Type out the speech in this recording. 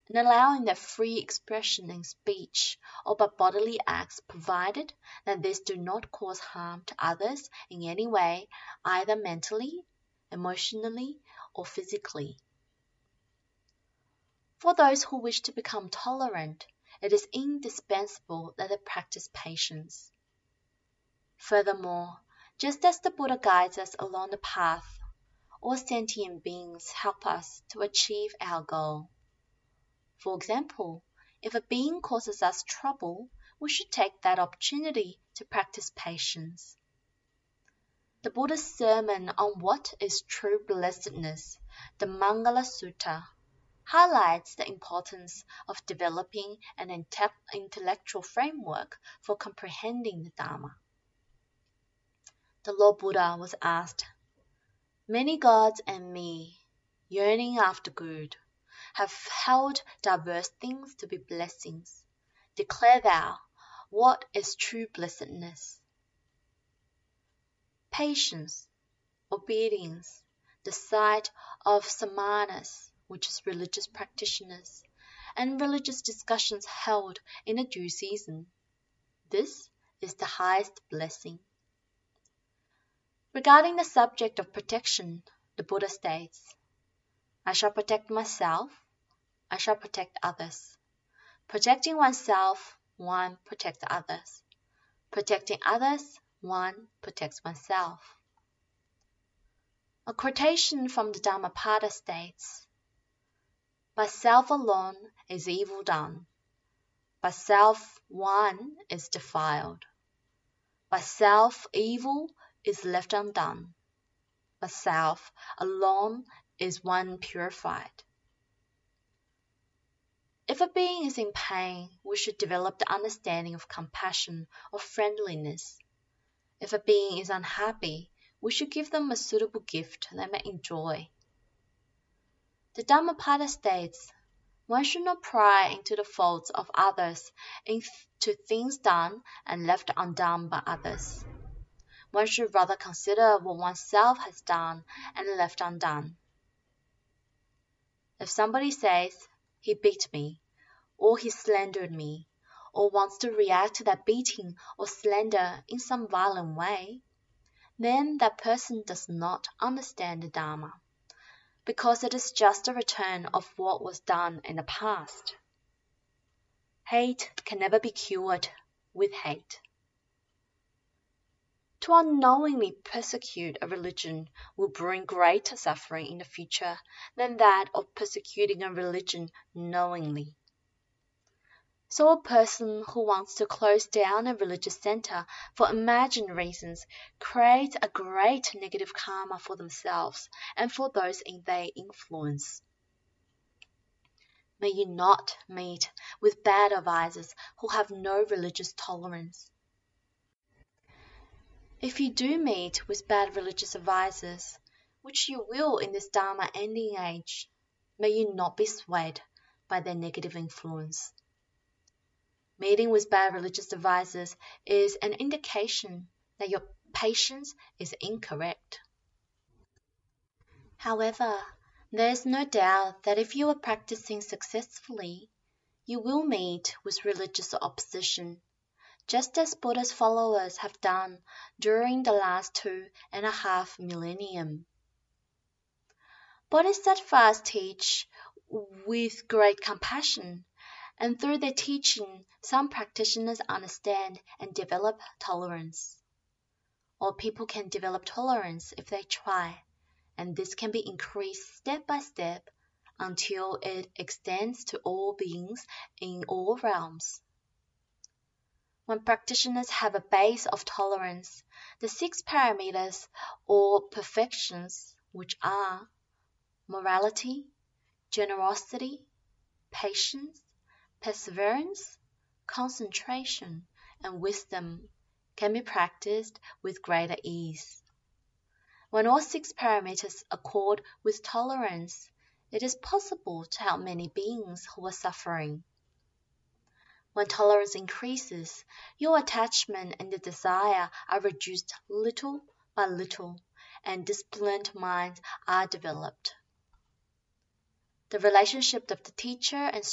and allowing their free expression in speech or by bodily acts, provided that these do not cause harm to others in any way, either mentally, emotionally, or physically. For those who wish to become tolerant, it is indispensable that they practice patience. Furthermore, just as the Buddha guides us along the path, all sentient beings help us to achieve our goal. For example, if a being causes us trouble, we should take that opportunity to practice patience. The Buddha's sermon on what is true blessedness, the Mangala Sutta, highlights the importance of developing an intellectual framework for comprehending the Dharma. The Lord Buddha was asked, "Many gods and me, yearning after good, have held diverse things to be blessings. Declare thou, what is true blessedness?" Patience, obedience, the sight of samanas, which is religious practitioners, and religious discussions held in a due season. This is the highest blessing. Regarding the subject of protection, the Buddha states, "I shall protect myself, I shall protect others. Protecting oneself, one protects others. Protecting others, one protects oneself." A quotation from the Dhammapada states, "By self alone is evil done. By self one is defiled. By self evil is left undone. By self alone is one purified." If a being is in pain, we should develop the understanding of compassion or friendliness. If a being is unhappy, we should give them a suitable gift they may enjoy. The Dhammapada states, one should not pry into the faults of others, into things done and left undone by others. One should rather consider what oneself has done and left undone. If somebody says, "He beat me," or "he slandered me," or wants to react to that beating or slander in some violent way, then that person does not understand the Dharma, because it is just a return of what was done in the past. Hate can never be cured with hate. To unknowingly persecute a religion will bring greater suffering in the future than that of persecuting a religion knowingly. So a person who wants to close down a religious center for imagined reasons creates a great negative karma for themselves and for those they influence. May you not meet with bad advisors who have no religious tolerance. If you do meet with bad religious advisors, which you will in this Dharma ending age, may you not be swayed by their negative influence. Meeting with bad religious advisors is an indication that your patience is incorrect. However, there is no doubt that if you are practicing successfully, you will meet with religious opposition, just as Buddha's followers have done during the last 2.5 millennium. Bodhisattvas teach with great compassion, and through their teaching, some practitioners understand and develop tolerance. All people can develop tolerance if they try, and this can be increased step by step until it extends to all beings in all realms. When practitioners have a base of tolerance, the 6 parameters or perfections, which are morality, generosity, patience, perseverance, concentration, and wisdom, can be practiced with greater ease. When all 6 parameters accord with tolerance, it is possible to help many beings who are suffering. When tolerance increases, your attachment and the desire are reduced little by little, and disciplined minds are developed. The relationship of the teacher and